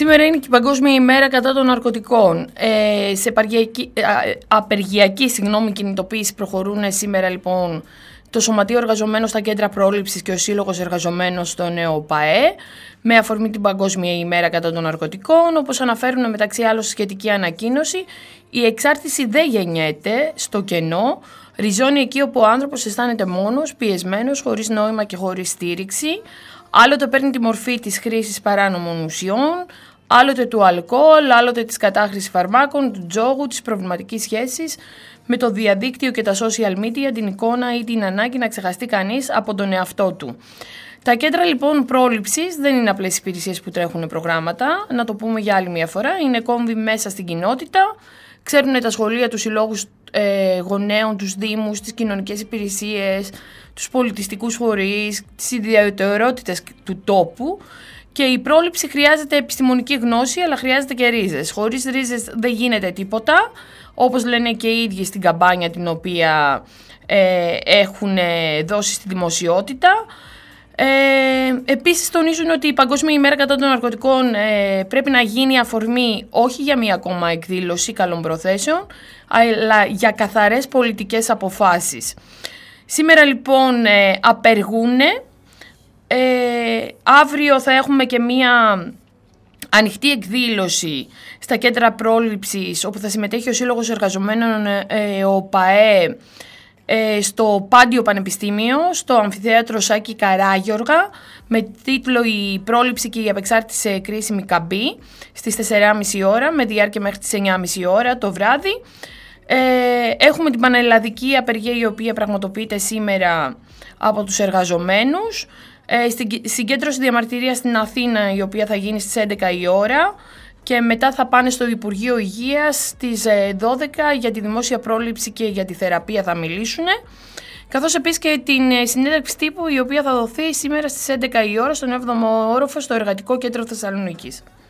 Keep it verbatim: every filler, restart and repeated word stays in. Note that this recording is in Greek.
Σήμερα είναι και η Παγκόσμια ημέρα κατά των ναρκωτικών. Ε, σε απεργιακή, απεργιακή συγγνώμη, κινητοποίηση προχωρούν σήμερα λοιπόν το Σωματείο Εργαζομένων στα Κέντρα Πρόληψης και ο Σύλλογος Εργαζομένων στο ΕΟΠΑΕ, με αφορμή την Παγκόσμια ημέρα κατά των ναρκωτικών. Όπως αναφέρουν μεταξύ άλλων στη σχετική ανακοίνωση, η εξάρτηση δεν γεννιέται στο κενό, ριζώνει εκεί όπου ο άνθρωπος αισθάνεται μόνος, πιεσμένος, χωρίς νόημα και χωρίς στήριξη. Άλλοτε παίρνει τη μορφή της χρήσης παράνομων ουσιών, άλλοτε του αλκοόλ, άλλοτε της κατάχρησης φαρμάκων, του τζόγου, της προβληματικής σχέσης με το διαδίκτυο και τα social media, την εικόνα ή την ανάγκη να ξεχαστεί κανείς από τον εαυτό του. Τα κέντρα λοιπόν πρόληψης δεν είναι απλές υπηρεσίες που τρέχουν προγράμματα, να το πούμε για άλλη μια φορά, είναι κόμβοι μέσα στην κοινότητα, ξέρουν τα σχολεία, τους συλλόγους ε, γονέων, τους δήμους, τις κοινωνικές υπηρεσίες, τους πολιτιστικούς φορείς, τις ιδιαιτερότητες του τόπου. Και η πρόληψη χρειάζεται επιστημονική γνώση, αλλά χρειάζεται και ρίζες. Χωρίς ρίζες δεν γίνεται τίποτα, όπως λένε και οι ίδιοι στην καμπάνια την οποία ε, έχουν δώσει στη δημοσιότητα. Ε, επίσης τονίζουν ότι η Παγκόσμια ημέρα κατά των ναρκωτικών ε, πρέπει να γίνει αφορμή όχι για μία ακόμα εκδήλωση καλών προθέσεων, αλλά για καθαρές πολιτικές αποφάσεις. Σήμερα λοιπόν ε, απεργούνε. Ε, αύριο θα έχουμε και μία ανοιχτή εκδήλωση στα κέντρα πρόληψης, όπου θα συμμετέχει ο Σύλλογος Εργαζομένων ε, ο ΠΑΕ ε, στο Πάντιο Πανεπιστήμιο, στο Αμφιθέατρο Σάκη Καράγιοργα, με τίτλο «Η πρόληψη και η απεξάρτηση σε κρίσιμη καμπή», στις τέσσερις και μισή ώρα, με διάρκεια μέχρι τις εννιά και μισή ώρα το βράδυ. Ε, έχουμε την πανελλαδική απεργία, η οποία πραγματοποιείται σήμερα από τους εργαζομένους. Ε, στην συγκέντρωση διαμαρτυρίας στην Αθήνα, η οποία θα γίνει στις έντεκα η ώρα, και μετά θα πάνε στο Υπουργείο Υγείας στις δώδεκα για τη δημόσια πρόληψη και για τη θεραπεία θα μιλήσουν, καθώς επίσης και την συνέντευξη τύπου, η οποία θα δοθεί σήμερα στις έντεκα η ώρα στον έβδομο όροφο στο Εργατικό Κέντρο Θεσσαλονίκης.